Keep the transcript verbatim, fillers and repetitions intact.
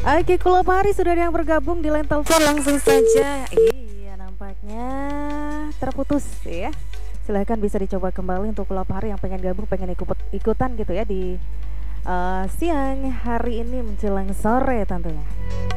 Oke, Kulop Hari sudah ada yang bergabung di line telepon langsung saja. Iya, nampaknya terputus ya. Silahkan bisa dicoba kembali untuk Kulop Hari yang pengen gabung, pengen ikut ikutan gitu ya di uh, siang hari ini menjelang sore tentunya.